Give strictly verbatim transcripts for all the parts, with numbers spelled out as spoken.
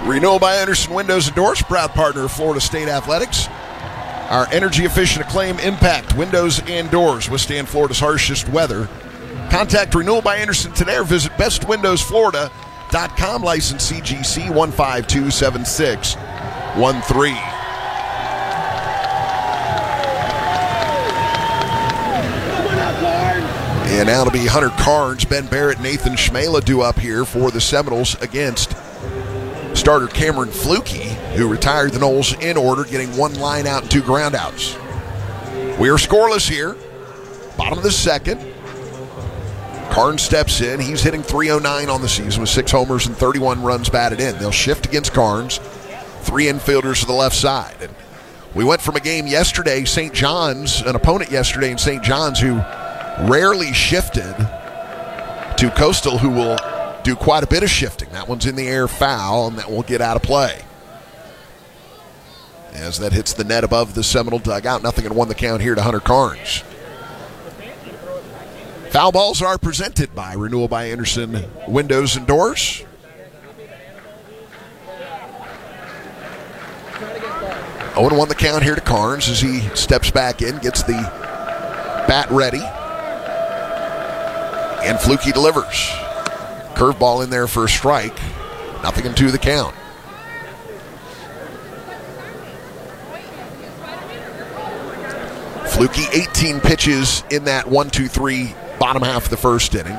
Renewal by Andersen Windows and Doors, proud partner of Florida State Athletics. Our energy-efficient Acclaim Impact Windows and Doors withstand Florida's harshest weather. Contact Renewal by Andersen today or visit best windows florida dot com. License C G C one five two seven six one three. And now to be Hunter Carnes, Ben Barrett, Nathan Schmela due up here for the Seminoles against starter Cameron Flukie, who retired the Noles in order, getting one line out and two ground outs. We are scoreless here. Bottom of the second. Carnes steps in. He's hitting three oh nine on the season with six homers and thirty-one runs batted in. They'll shift against Carnes. Three infielders to the left side. And we went from a game yesterday, Saint John's, an opponent yesterday in Saint John's who rarely shifted, to Coastal, who will do quite a bit of shifting. That one's in the air, foul, and that will get out of play. As that hits the net above the Seminole dugout, nothing in one the count here to Hunter Carnes. Foul balls are presented by Renewal by Andersen Windows and Doors. oh and one the count here to Carnes as he steps back in, gets the bat ready. And Flukie delivers. Curveball in there for a strike. Nothing in two the count. Flukie, eighteen pitches in that one two three bottom half of the first inning.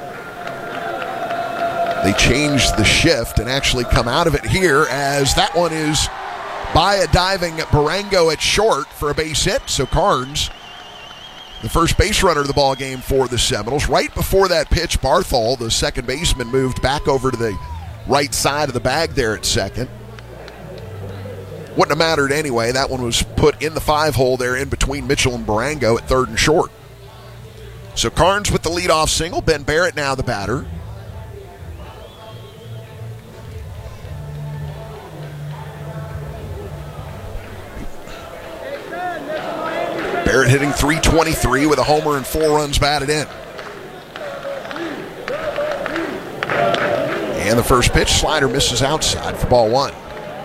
They changed the shift and actually come out of it here as that one is by a diving Barango at short for a base hit. So Carnes, the first base runner of the ball game for the Seminoles. Right before that pitch, Barthol, the second baseman, moved back over to the right side of the bag there at second. Wouldn't have mattered anyway. That one was put in the five hole there in between Mitchell and Barango at third and short. So Carnes with the leadoff single. Ben Barrett now the batter. Barrett hitting three twenty-three with a homer and four runs batted in. And the first pitch, slider misses outside for ball one.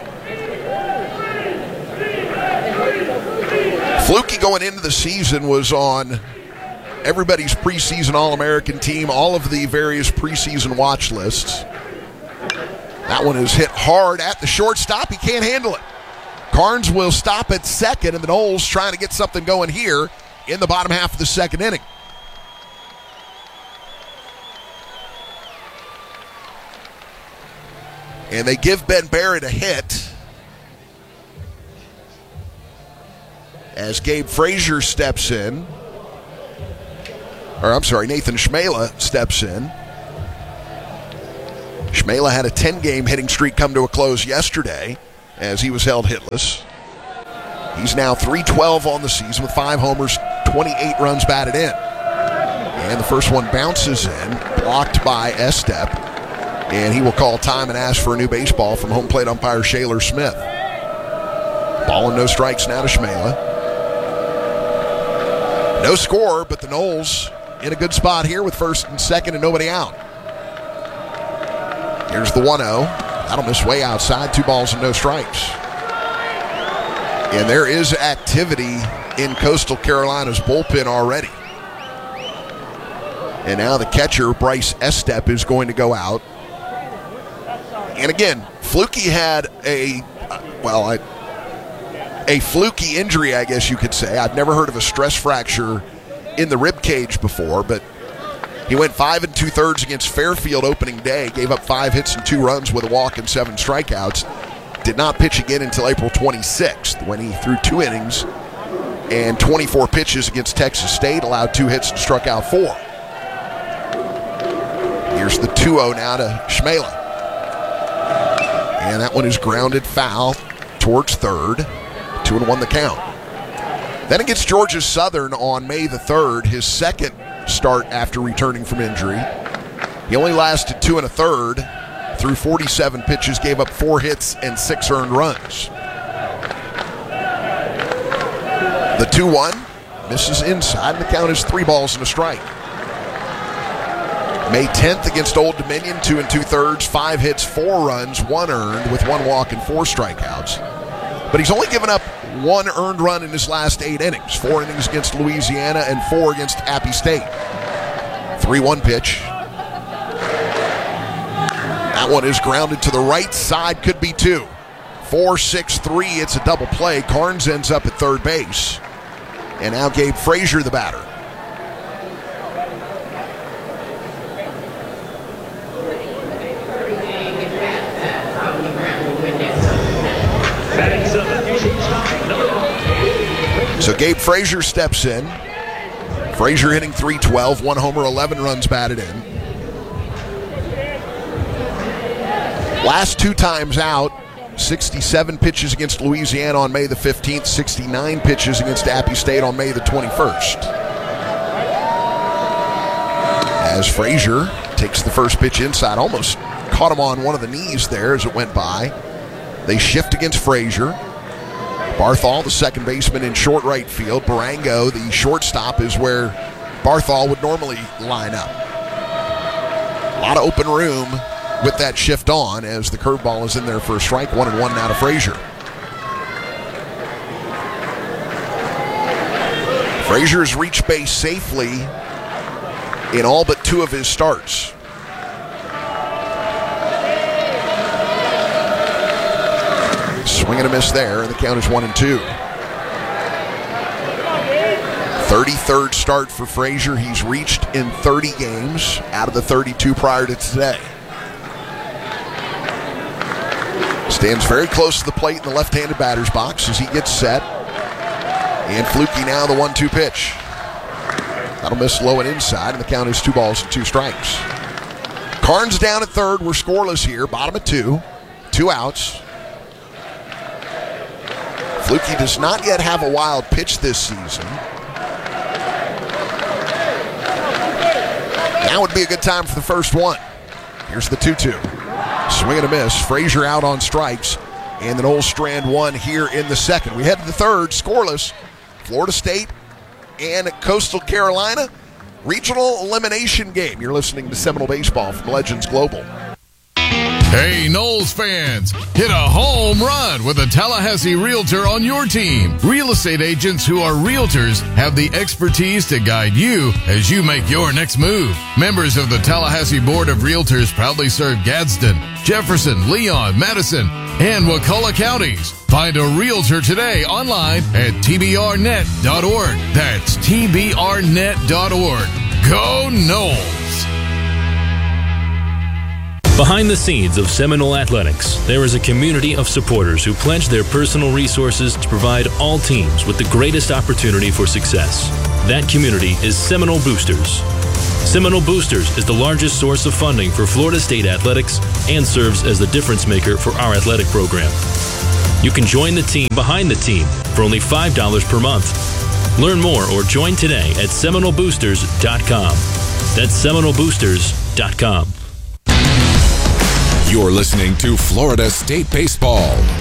Flukie going into the season was on everybody's preseason All-American team, all of the various preseason watch lists. That one is hit hard at the shortstop. He can't handle it. Carnes will stop at second, and the Noles trying to get something going here in the bottom half of the second inning. And they give Ben Barrett a hit as Gabe Frazier steps in. Or I'm sorry, Nathan Schmela steps in. Schmela had a ten-game hitting streak come to a close yesterday as he was held hitless. He's now three twelve on the season with five homers, twenty-eight runs batted in. And the first one bounces in, blocked by Estep, and he will call time and ask for a new baseball from home plate umpire Shaler Smith. Ball and no strikes now to Schmela. No score, but the Noles in a good spot here with first and second and nobody out. Here's the one oh. That'll miss way outside. Two balls and no strikes. And there is activity in Coastal Carolina's bullpen already. And now the catcher, Bryce Estep, is going to go out. And again, Flukie had a, well, a, a fluky injury, I guess you could say. I've never heard of a stress fracture in the rib cage before, but he went five and two-thirds against Fairfield opening day, gave up five hits and two runs with a walk and seven strikeouts. Did not pitch again until April twenty-sixth when he threw two innings and twenty-four pitches against Texas State, allowed two hits and struck out four. Here's the two oh now to Schmela. And that one is grounded foul towards third. Two and one the count. Then against Georgia Southern on May the third, his second start after returning from injury. He only lasted two and a third, threw forty-seven pitches, gave up four hits and six earned runs. The two one misses inside, and the count is three balls and a strike. May tenth against Old Dominion, two and two-thirds, five hits, four runs, one earned with one walk and four strikeouts. But he's only given up one earned run in his last eight innings, four innings against Louisiana and four against Appy State. three one pitch. That one is grounded to the right side, could be two. four six three, it's a double play. Carnes ends up at third base. And now Gabe Frazier, the batter. So Gabe Frazier steps in. Frazier hitting three twelve, one homer, eleven runs batted in. Last two times out, sixty-seven pitches against Louisiana on May the fifteenth, sixty-nine pitches against Appy State on May the twenty-first. As Frazier takes the first pitch inside, almost caught him on one of the knees there as it went by. They shift against Frazier. Barthol, the second baseman, in short right field. Barango, the shortstop, is where Barthol would normally line up. A lot of open room with that shift on as the curveball is in there for a strike. One and one now to Frazier. Frazier has reached base safely in all but two of his starts. Swing and a miss there, and the count is one and two. thirty-third start for Frazier. He's reached in thirty games out of the thirty-two prior to today. Stands very close to the plate in the left-handed batter's box as he gets set. And Fluky now the one two pitch. That'll miss low and inside, and the count is two balls and two strikes. Carnes down at third. We're scoreless here. Bottom of two. Two outs. Fluky does not yet have a wild pitch this season. Now would be a good time for the first one. Here's the two two. Swing and a miss. Frazier out on strikes. And the Noel Strand one here in the second. We head to the third, scoreless. Florida State and Coastal Carolina. Regional elimination game. You're listening to Seminole Baseball from Legends Global. Hey, Noles fans, hit a home run with a Tallahassee Realtor on your team. Real estate agents who are realtors have the expertise to guide you as you make your next move. Members of the Tallahassee Board of Realtors proudly serve Gadsden, Jefferson, Leon, Madison, and Wakulla counties. Find a realtor today online at T B R net dot org. That's T B R net dot org. Go Noles! Behind the scenes of Seminole Athletics, there is a community of supporters who pledge their personal resources to provide all teams with the greatest opportunity for success. That community is Seminole Boosters. Seminole Boosters is the largest source of funding for Florida State athletics and serves as the difference maker for our athletic program. You can join the team behind the team for only five dollars per month. Learn more or join today at Seminole Boosters dot com. That's Seminole Boosters dot com. You're listening to Florida State Baseball